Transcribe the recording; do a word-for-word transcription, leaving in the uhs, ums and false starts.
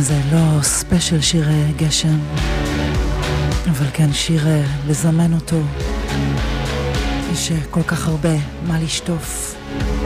זה לא ספיישל שיר גשם, אבל כן שיר לזמן אותו. יש כל כך הרבה מה לשטוף.